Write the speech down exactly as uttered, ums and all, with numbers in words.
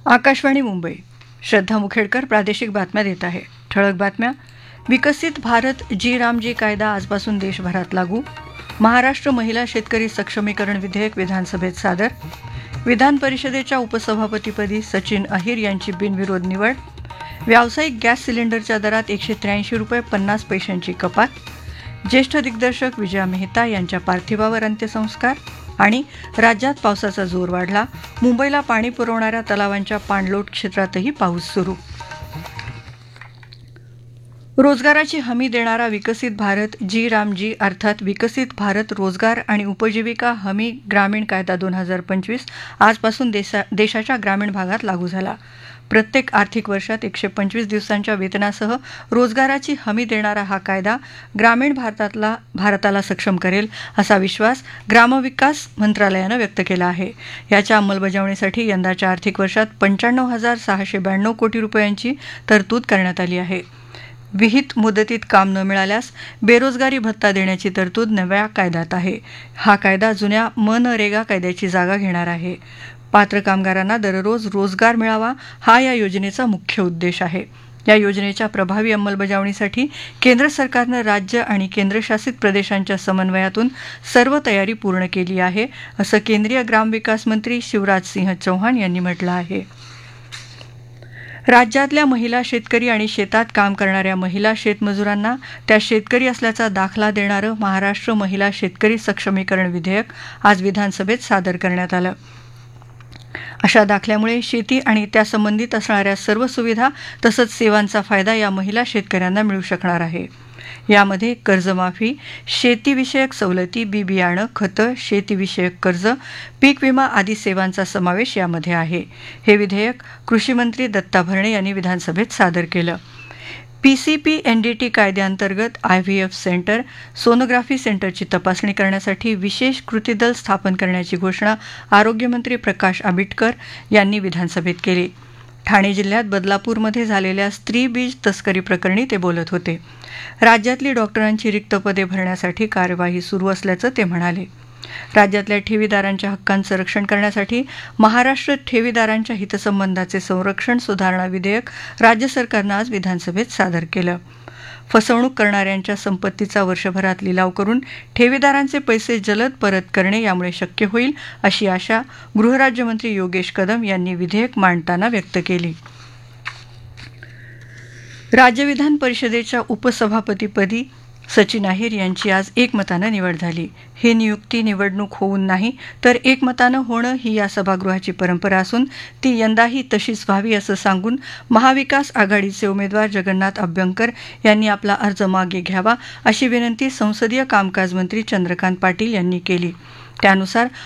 आकाशवाणी मुंबई. श्रद्धा मुखेडकर प्रादेशिक बातम्या देत आहे. ठळक बातम्या. विकसित भारत जी रामजी कायदा आजपासून देशभरात लागू. महाराष्ट्र महिला शेतकरी सक्षमीकरण विधेयक विधानसभेत सादर. विधान परिषदेच्या उपसभापतीपदी सचिन अहिर यांची बिनविरोध निवड. व्यावसायिक गॅस सिलेंडरच्या दरात एकशे त्र्याऐंशी रुपये पन्नास पैशांची कपात. ज्येष्ठ दिग्दर्शक विजया मेहता यांच्या पार्थिवावर अंत्यसंस्कार. आणि राज्यात पावसाचा जोर वाढला. मुंबईला पाणी पुरवणाऱ्या तलावांच्या पाणलोट क्षेत्रातही पाऊस सुरू. रोजगाराची हमी देणारा विकसित भारत जी रामजी अर्थात विकसित भारत रोजगार आणि उपजीविका हमी ग्रामीण कायदा दोन हजार पंचवीस आजपासून देशा देशाच्या ग्रामीण भागात लागू झाला. प्रत्येक आर्थिक वर्षात एकशे पंचवीस दिवसांच्या वेतनासह रोजगाराची हमी देणारा हा कायदा ग्रामीण भारतातला भारताला सक्षम करेल असा विश्वास ग्रामविकास मंत्रालयानं व्यक्त केला आहे. याच्या अंमलबजावणीसाठी यंदाच्या आर्थिक वर्षात पंच्याण्णव हजार सहाशे ब्याण्णव कोटी रुपयांची तरतूद करण्यात आली आहे. विहित मुदतीत काम न मिळाल्यास बेरोजगारी भत्ता देण्याची तरतूद नव्या कायद्यात आहे. हा कायदा जुन्या मनरेगा कायद्याची जागा घेणार आहे. पात्र कामगारांना दररोज रोजगार मिळावा हा या योजनेचा मुख्य उद्देश आहे. या योजनेच्या प्रभावी अंमलबजावणीसाठी केंद्र सरकारनं राज्य आणि केंद्रशासित प्रदेशांच्या समन्वयातून सर्व तयारी पूर्ण केली आहे असं केंद्रीय ग्रामविकास मंत्री शिवराज सिंह चौहान यांनी म्हटलं आहे. राज्यातल्या महिला शेतकरी आणि शेतात काम करणाऱ्या महिला शेतमजुरांना त्या शेतकरी असल्याचा दाखला देणारं महाराष्ट्र महिला शेतकरी सक्षमीकरण विधेयक आज विधानसभेत सादर करण्यात आलं. अशा दाखल्यामुळे शेती आणि त्यासंबंधित असणाऱ्या सर्व सुविधा तसंच सेवांचा फायदा या महिला शेतकऱ्यांना मिळू शकणार आहे. यामध्ये कर्जमाफी, शेतीविषयक सवलती, बी बियाणं, खतं, शेतीविषयक कर्ज, पीक विमा आदी सेवांचा समावेश यामध्ये आहे. हे विधेयक कृषीमंत्री दत्ता भरणे यांनी विधानसभेत सादर केलं. पीसीपी एनडीटी कायद्याअंतर्गत आयव्हीएफ सेंटर, सोनोग्राफी सेंटरची तपासणी करण्यासाठी विशेष कृती दल स्थापन करण्याची घोषणा आरोग्यमंत्री प्रकाश आंबेडकर यांनी विधानसभेत केली. ठाणे जिल्ह्यात बदलापूरमध्ये झालेल्या स्त्री बीज तस्करी प्रकरणी ते बोलत होते. राज्यातली डॉक्टरांची रिक्त पदे भरण्यासाठी कार्यवाही सुरू असल्याचं ते म्हणाले. राज्यातल्या ठेवीदारांच्या हक्कांचं रक्षण करण्यासाठी महाराष्ट्र ठेवीदारांच्या हितसंबंधाचे संरक्षण सुधारणा विधेयक राज्य सरकारनं आज विधानसभेत सादर केलं. फसवणूक करणाऱ्यांच्या संपत्तीचा वर्षभरात लिलाव करून ठेवीदारांचे पैसे जलद परत करणे यामुळे शक्य होईल अशी आशा गृहराज्यमंत्री योगेश कदम यांनी विधेयक मांडताना व्यक्त केली. राज्य विधान परिषदेच्या उपसभापतीपदी सचिन अहिर यांची आज एकमतानं निवड झाली. ही नियुक्ती निवडणूक होऊन नाही तर एकमतानं होणं ही या सभागृहाची परंपरा असून ती यंदाही तशीच व्हावी असं सांगून महाविकास आघाडीचे उमेदवार जगन्नाथ अभ्यंकर यांनी आपला अर्ज मागे घ्यावा अशी विनंती संसदीय कामकाज मंत्री चंद्रकांत पाटील यांनी केली. त्यानुसार